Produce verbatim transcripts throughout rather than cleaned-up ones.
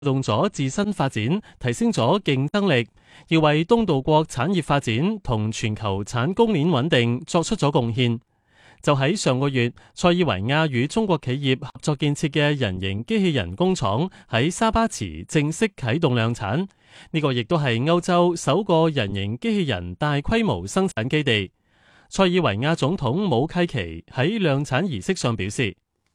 動咗自身發展，提升咗競爭力，要為東道國產業發展同全球產供鏈穩定作出咗貢獻。就喺上個月，塞爾維亞與中國企業合作建設嘅人形機器人工廠喺沙巴茨正式啟動量產。呢個亦都係歐洲首個人形機器人大規模生產基地。塞爾維亞總統武契奇喺量產儀式上表示：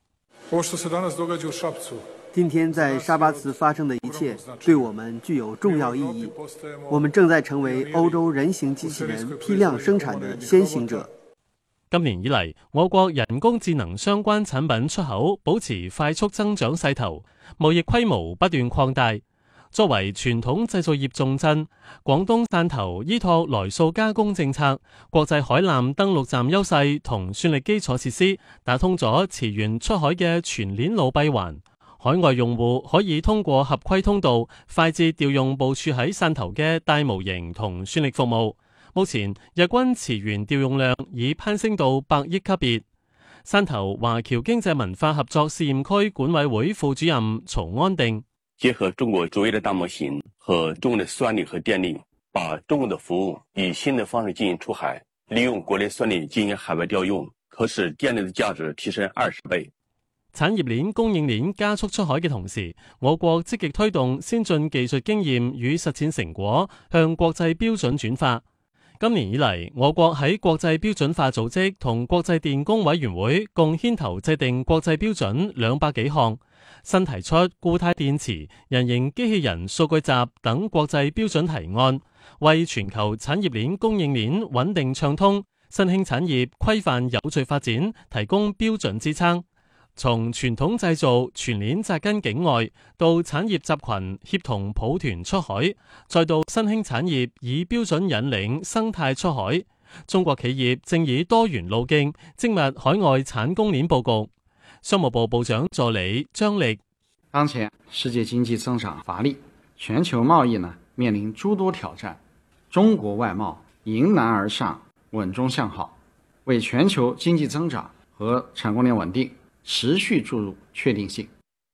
今天在沙巴茨發生的一切對我們具有重要意義。我們正在成為歐洲人形機器人批量生產的先行者。 今年以嚟，我國人工智能相關產品出口保持快速增長勢頭，貿易規模不斷擴大。作為傳統製造業重鎮，廣東汕頭依託來塑加工政策、國際海纜登陸站優勢同算力基礎設施，打通咗磁源出海嘅全鏈路閉環。海外用戶可以通過合規通道，快捷調用部署喺汕頭嘅大模型同算力服務。目前日均磁源調用量已攀升到百億級別。汕頭華僑經濟文化合作試驗區管委會副主任曹安定： 結合中國卓越的大模型和中國的算力和電力，把中國的服務以新的方式進行出海，利用國內算力進行海外調用，可使電力的價值提升二十倍。 產業鏈供應鏈加速出海嘅同時，我國積極推動先進技術經驗與實踐成果向國際標準轉化。今年以嚟，我國喺國際標準化組織同國際電工委員會共牽頭制定國際標準兩百幾項，新提出固態電池、人形機器人數據集等國際標準提案，為全球產業鏈供應鏈穩定暢通、新興產業規範有序發展提供標準支撐。從傳統製造全鏈紮根境外，到產業集群協同抱團出海，再到新興產業以標準引領生態出海，中國企業正以多元路徑精密海外產供鏈佈局。商務部部長助理張力： 當前世界經濟增長乏力，全球貿易呢面臨諸多挑戰，中國外貿迎難而上，穩中向好，為全球經濟增長和產供鏈穩定持續注入確定性。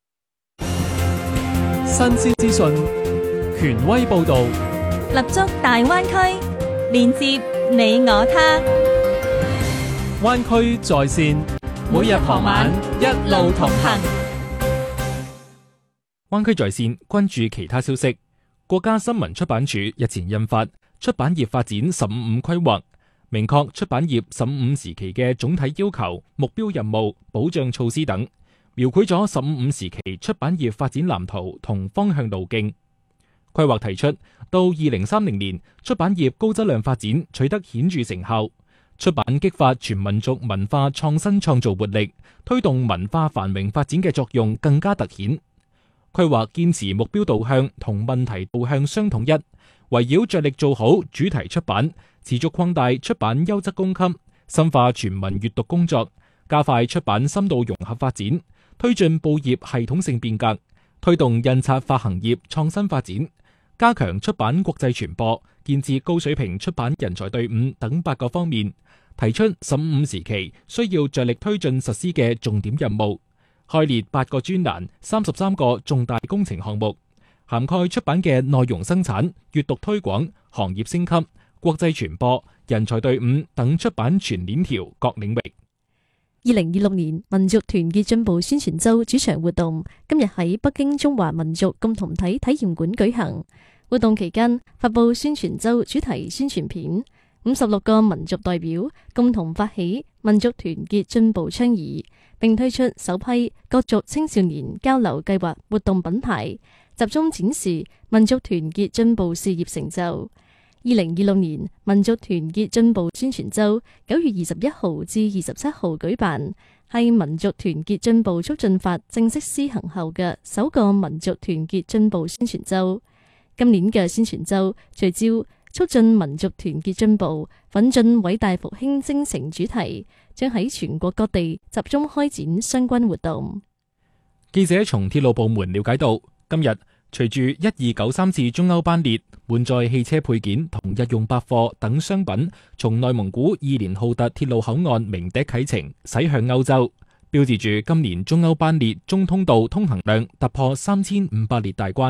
新鮮資訊，權威報導， 立足大灣區，連接你我他。 灣區在線，每日傍晚一路同行。 灣區在線關注其他消息。國家新聞出版署日前印發《出版業發展十五五規劃》，明確出版業十五五時期嘅總體要求、目標任務、保障措施等，描繪咗十五五時期出版業發展藍圖同方向路徑。規劃提出，到二零三零年，出版業高質量發展取得顯著成效，出版激發全民族文化創新創造活力，推動文化繁榮發展嘅作用更加突顯。規劃堅持目標導向同問題導向相統一，圍繞着力做好主題出版，持續擴大出版優質供給，深化全民閱讀工作，加快出版深度融合發展，推進報業系統性變革，推動印刷發行業創新發展，加強出版國際傳播，建設高水平出版人才隊伍等八個方面，提出十五五時期需要着力推進實施嘅重點任務，開列八個專欄、三十三個重大工程項目，涵蓋出版嘅內容生產、閱讀推廣、行業升級、國際傳播、人才隊伍等出版全鏈條各領域。 二零二六年民族團結進步宣傳周主場活動今日喺北京中華民族共同體體驗館舉行。活動期間發佈宣傳周主題宣傳片，五十六個民族代表共同發起民族團結進步倡議，並推出首批各族青少年交流計劃活動品牌，集中展示民族團結進步事業成就。二零二六年民族團結進步宣傳周九月二十一號至二十七號舉辦，係民族團結進步促進法正式施行後嘅首個民族團結進步宣傳周。今年嘅宣傳周聚焦促進民族團結進步、奮進偉大復興精誠主題，將喺全國各地集中開展相關活動。 記者從鐵路部門了解到，今日隨住一二九三次中歐班列換載汽車配件同日用百貨等商品從內蒙古伊連浩特鐵路口岸鳴笛啟程，駛向歐洲。 標誌住今年中歐班列中通道通行量突破三千五百列大關。